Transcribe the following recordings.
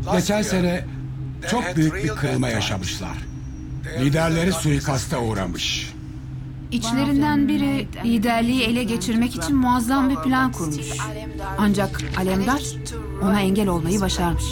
Geçen sene çok büyük bir kırılma yaşamışlar. Liderleri suikasta uğramış. İçlerinden biri liderliği ele geçirmek için muazzam bir plan kurmuş. Ancak Alemdar ona engel olmayı başarmış.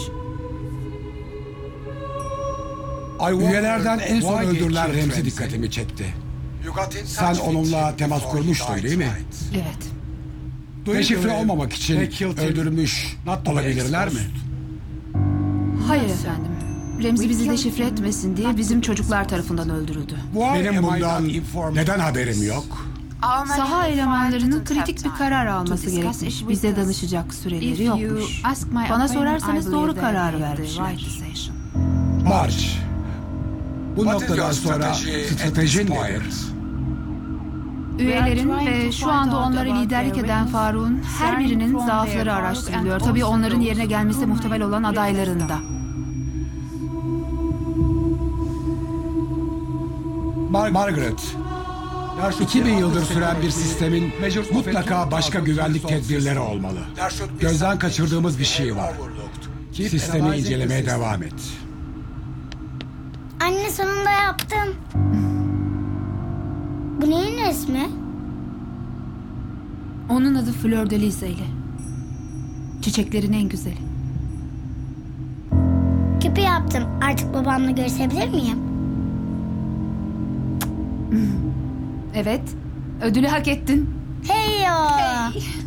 Üyelerden en son öldürülen Remzi dikkatimi çekti. Sen onunla temas kurmuştun değil mi? Evet. Deşifre olmamak için öldürülmüş olabilirler mi? Hayır efendim. Remzi bizi deşifre etmesin diye bizim çocuklar tarafından öldürüldü. Benim bundan neden haberim yok? Saha elemanlarının kritik bir karar alması gerekmiş. Bize danışacak süreleri yokmuş. Bana sorarsanız doğru karar vermişler. March. Bu noktadan sonra stratejin nedir? Üyelerin ve şu anda onlara liderlik eden Faruk'un her birinin zaafları araştırılıyor. Tabii onların yerine gelmesi muhtemel olan adayların da. Margaret, 2000 yıldır süren bir sistemin mutlaka başka güvenlik tedbirleri olmalı. Gözden kaçırdığımız bir şey var. Sistemi incelemeye devam et. Anne sonunda yaptım. Bu neyin resmi? Onun adı Fleur de Lis ile. Çiçeklerin en güzeli. Küpü yaptım. Artık babamla görüşebilir miyim? Evet, ödülü hak ettin. Hey yo!